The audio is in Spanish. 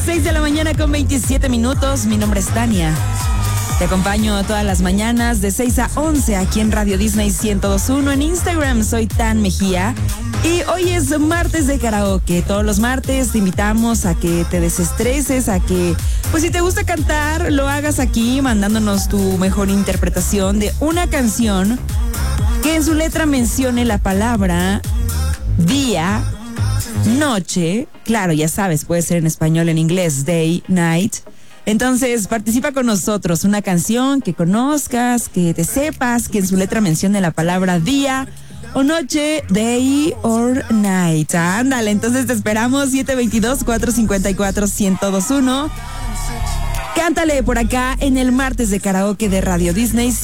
6 de la mañana con 27 minutos. Mi nombre es Tania. Te acompaño todas las mañanas de 6 a 11 aquí en Radio Disney 102.1. En Instagram soy Tan Mejía. Y hoy es martes de karaoke. Todos los martes te invitamos a que te desestreses, a que, pues si te gusta cantar, lo hagas aquí mandándonos tu mejor interpretación de una canción que en su letra mencione la palabra día, noche. Claro, ya sabes, puede ser en español, en inglés, day, night. Entonces, participa con nosotros. Una canción que conozcas, que te sepas, que en su letra mencione la palabra día o noche, day or night. Ándale, entonces te esperamos 722-454-1021. Cántale por acá en el martes de karaoke de Radio Disney.